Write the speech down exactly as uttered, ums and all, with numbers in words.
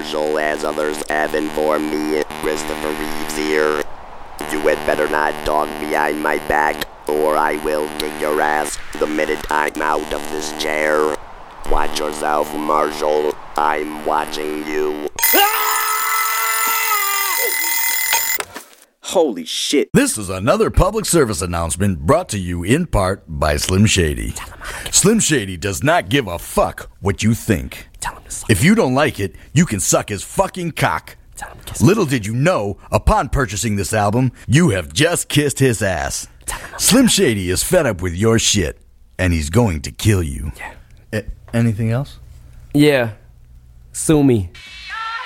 Marshall, as others have informed me. Christopher Reeves here. You had better not talk behind my back, or I will rig your ass the minute I'm out of this chair. Watch yourself, Marshall. I'm watching you. Holy shit. This is another public service announcement brought to you in part by Slim Shady. Slim Shady does not give a fuck what you think. If you don't like it, you can suck his fucking cock. Little did you know, upon purchasing this album, you have just kissed his ass. Slim Shady is fed up with your shit, and he's going to kill you. Yeah. A- anything else? Yeah. Sue me.